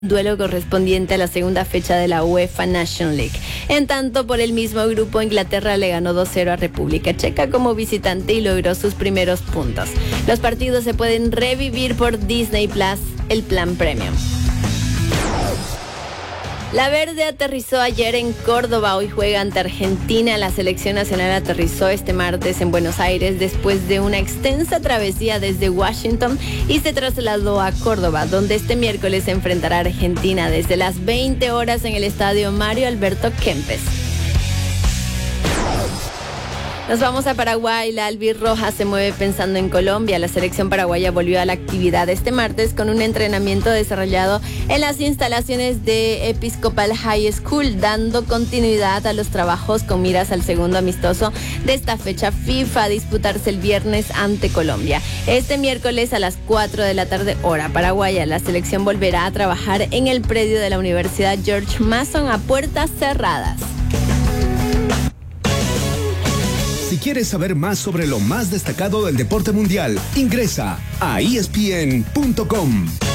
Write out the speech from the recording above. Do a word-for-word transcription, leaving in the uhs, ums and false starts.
duelo correspondiente a la segunda fecha de la UEFA Nations League. En tanto, por el mismo grupo, Inglaterra le ganó dos cero a República Checa como visitante y logró sus primeros puntos. Los partidos se pueden revivir por Disney Plus, el plan premium. La Verde aterrizó ayer en Córdoba, hoy juega ante Argentina. La selección nacional aterrizó este martes en Buenos Aires después de una extensa travesía desde Washington y se trasladó a Córdoba, donde este miércoles se enfrentará a Argentina desde las veinte horas en el estadio Mario Alberto Kempes. Nos vamos a Paraguay. La albirroja se mueve pensando en Colombia. La selección paraguaya volvió a la actividad este martes con un entrenamiento desarrollado en las instalaciones de Episcopal High School, dando continuidad a los trabajos con miras al segundo amistoso de esta fecha FIFA a disputarse el viernes ante Colombia. Este miércoles a las cuatro de la tarde, hora paraguaya, la selección volverá a trabajar en el predio de la Universidad George Mason a puertas cerradas. Si quieres saber más sobre lo más destacado del deporte mundial, ingresa a E S P N punto com.